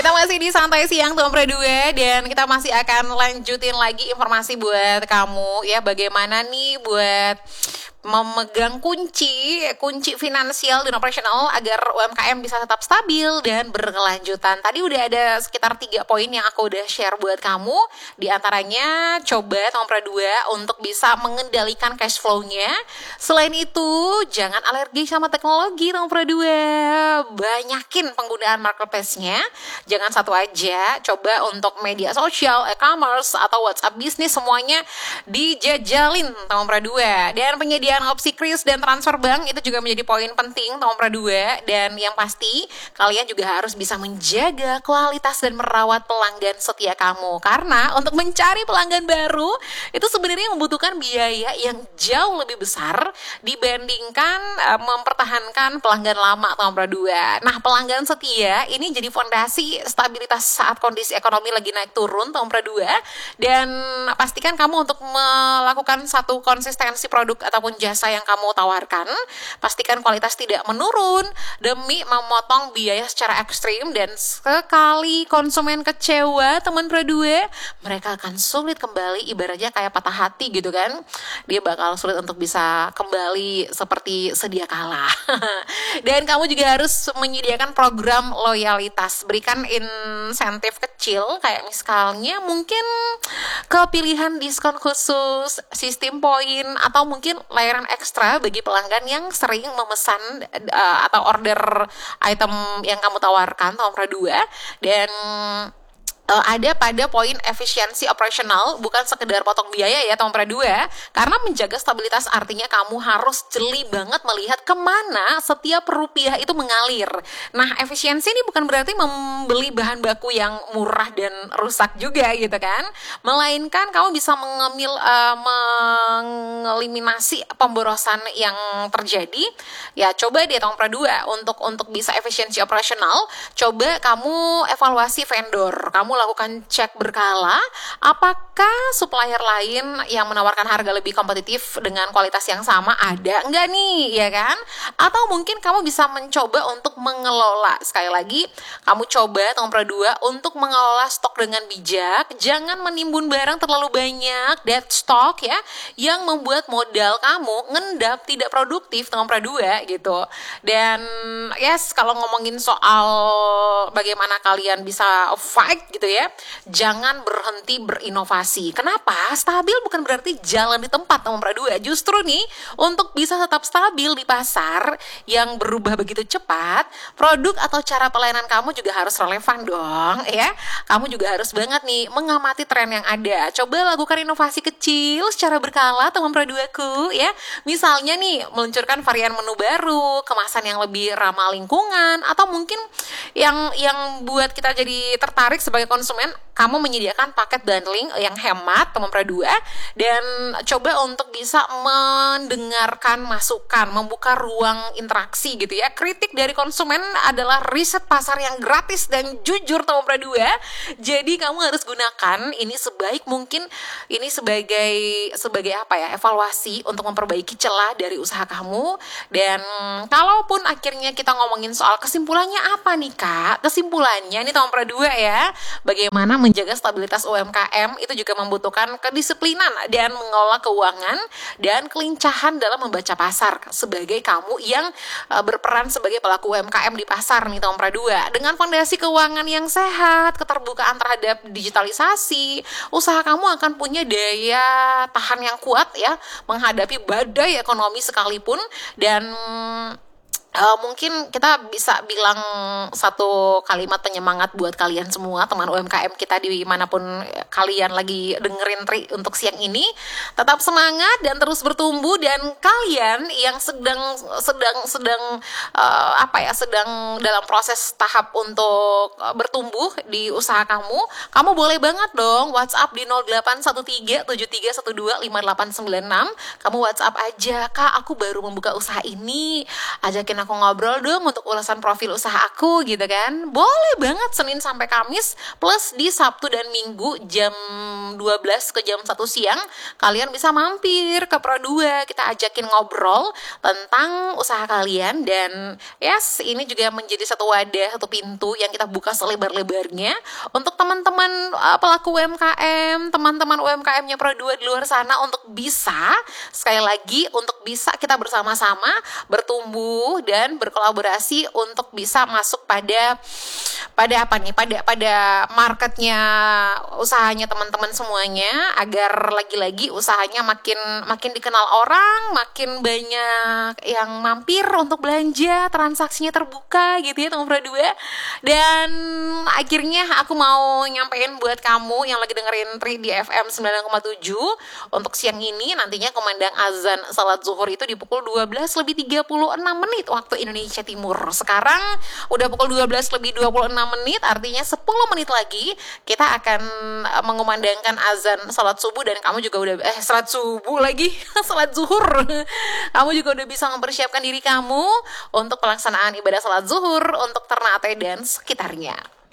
Kita masih di Santai Siang Tompra 2 dan kita masih akan lanjutin lagi informasi buat kamu ya, bagaimana nih buat memegang kunci finansial dan operasional agar UMKM bisa tetap stabil dan berkelanjutan. Tadi udah ada sekitar 3 poin yang aku udah share buat kamu. Di antaranya coba Tompra 2 untuk bisa mengendalikan cash flow-nya. Selain itu, jangan alergi sama teknologi Tompra 2. Banyakin penggunaan marketplace-nya. Jangan satu aja. Coba untuk media sosial, e-commerce atau WhatsApp bisnis semuanya dijajalin Tompra 2. Dan penyediaan opsi kris dan transfer bank itu juga menjadi poin penting Tompra 2. Dan yang pasti kalian juga harus bisa menjaga kualitas dan merawat pelanggan setia kamu, karena untuk mencari pelanggan baru itu sebenarnya membutuhkan biaya yang jauh lebih besar dibandingkan mempertahankan pelanggan lama Tompra 2. Nah, pelanggan setia ini jadi fondasi stabilitas saat kondisi ekonomi lagi naik turun Tompra 2. Dan pastikan kamu untuk melakukan satu konsistensi produk ataupun jasa yang kamu tawarkan, pastikan kualitas tidak menurun demi memotong biaya secara ekstrim. Dan sekali konsumen kecewa Tompra 2, mereka akan sulit kembali, ibaratnya kayak patah hati gitu kan. Dia bakal sulit untuk bisa kembali seperti sedia kala. Dan kamu juga harus menyediakan program loyalitas, berikan insentif kecil kayak misalnya mungkin kepilihan diskon khusus, sistem poin, atau mungkin layanan ekstra bagi pelanggan yang sering memesan atau order item yang kamu tawarkan Tompra 2. Dan ada pada poin efisiensi operasional, bukan sekedar potong biaya ya Tompra 2, karena menjaga stabilitas artinya kamu harus jeli banget melihat kemana setiap rupiah itu mengalir. Nah, efisiensi ini bukan berarti membeli bahan baku yang murah dan rusak juga gitu kan, melainkan kamu bisa mengeliminasi pemborosan yang terjadi. Ya coba deh Tompra 2 untuk bisa efisiensi operasional, coba kamu evaluasi vendor, kamu lakukan cek berkala apakah supplier lain yang menawarkan harga lebih kompetitif dengan kualitas yang sama ada enggak nih, ya kan? Atau mungkin kamu bisa mencoba untuk mengelola, sekali lagi kamu coba Tompra 2 untuk mengelola stok dengan bijak. Jangan menimbun barang terlalu banyak, dead stock ya, yang membuat modal kamu ngendap tidak produktif Tompra 2 gitu. Dan yes, kalau ngomongin soal bagaimana kalian bisa fight gitu ya, jangan berhenti berinovasi. Kenapa? Stabil bukan berarti jalan di tempat Tompra 2. Justru nih, untuk bisa tetap stabil di pasar yang berubah begitu cepat, produk atau cara pelayanan kamu juga harus relevan dong ya. Kamu juga harus banget nih mengamati tren yang ada. Coba lakukan inovasi kecil secara berkala Tompra 2ku ya. Misalnya nih, meluncurkan varian menu baru, kemasan yang lebih ramah lingkungan, atau mungkin yang buat kita jadi tertarik sebagai konsumen, kamu menyediakan paket bundling yang hemat Tompra 2. Dan coba untuk bisa mendengarkan masukan, membuka ruang interaksi gitu ya. Kritik dari konsumen adalah riset pasar yang gratis dan jujur Tompra 2. Jadi kamu harus gunakan ini sebaik mungkin, ini sebagai apa ya, evaluasi untuk memperbaiki celah dari usaha kamu. Dan kalaupun akhirnya kita ngomongin soal kesimpulannya apa nih Kak? Kesimpulannya nih Tompra 2 ya, bagaimana menjaga stabilitas UMKM itu juga membutuhkan kedisiplinan dan mengelola keuangan dan kelincahan dalam membaca pasar sebagai kamu yang berperan sebagai pelaku UMKM di pasar nih Tompra 2. Dengan fondasi keuangan yang sehat, keterbukaan terhadap digitalisasi, usaha kamu akan punya daya tahan yang kuat ya menghadapi badai ekonomi sekalipun. Dan mungkin kita bisa bilang satu kalimat penyemangat buat kalian semua teman UMKM kita dimanapun kalian lagi dengerin untuk siang ini. Tetap semangat dan terus bertumbuh. Dan kalian yang sedang dalam proses tahap untuk bertumbuh di usaha kamu boleh banget dong WhatsApp di 081373125896. Kamu WhatsApp aja, Kak aku baru membuka usaha ini, ajakin aku ngobrol dong untuk ulasan profil usaha aku gitu kan. Boleh banget Senin sampai Kamis plus di Sabtu dan Minggu jam 12 ke jam 1 siang kalian bisa mampir ke Pro2. Kita ajakin ngobrol tentang usaha kalian dan yes, ini juga menjadi satu wadah, satu pintu yang kita buka selebar-lebarnya untuk teman-teman pelaku UMKM, teman-teman UMKM-nya Pro2 di luar sana untuk bisa sekali lagi untuk bisa kita bersama-sama bertumbuh dan berkolaborasi untuk bisa masuk pada apa nih, pada marketnya usahanya teman-teman semuanya, agar lagi-lagi usahanya makin dikenal orang, makin banyak yang mampir untuk belanja, transaksinya terbuka gitu ya teman Pro2. Dan akhirnya aku mau nyampein buat kamu yang lagi dengerin Tri di FM 9,7 untuk siang ini, nantinya kumandang azan salat zuhur itu di pukul 12:36 waktu Indonesia Timur. Sekarang udah pukul 12:26, artinya 10 menit lagi kita akan mengumandangkan azan salat subuh dan kamu juga udah salat subuh lagi salat zuhur. Kamu juga udah bisa mempersiapkan diri kamu untuk pelaksanaan ibadah salat zuhur untuk Ternate dan sekitarnya.